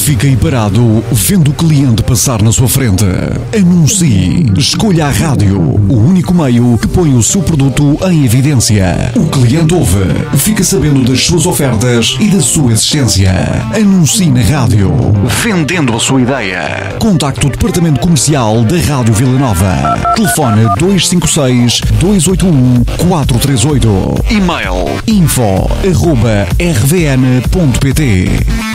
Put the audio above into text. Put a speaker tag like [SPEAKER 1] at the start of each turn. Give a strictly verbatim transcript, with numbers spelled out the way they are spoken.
[SPEAKER 1] fique aí parado vendo o cliente passar na sua frente. Anuncie. Escolha a rádio, o único meio que põe o seu produto em evidência. O cliente ouve, fica sabendo das suas ofertas e da sua existência. Anuncie na rádio, vendendo a sua ideia. Contacte o departamento comercial da Rádio Vila Nova. Telefone dois cinco seis, dois oito um, quatro três oito. E-mail info arroba r v n ponto p t.